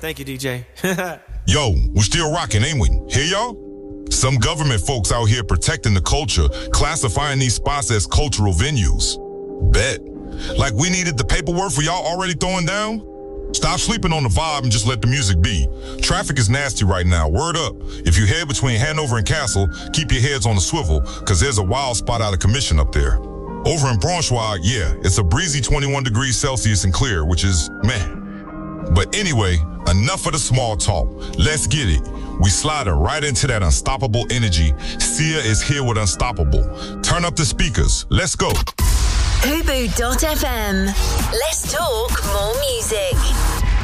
Thank you, DJ. Yo, we're still rocking, ain't we? Hear y'all? Some government folks out here protecting the culture, classifying these spots as cultural venues. Bet. Like we needed the paperwork for y'all already throwing down? Stop sleeping on the vibe and just let the music be. Traffic is nasty right now, word up. If you head between Hanover and Castle, keep your heads on the swivel, cause there's a wild spot out of commission up there. Over in Braunschweig, yeah, it's a breezy 21 degrees Celsius and clear, which is meh. But anyway, enough of the small talk. Let's get it. We sliding right into that unstoppable energy. Sia is here with Unstoppable. Turn up the speakers. Let's go. Hubu.fm. Let's talk more music.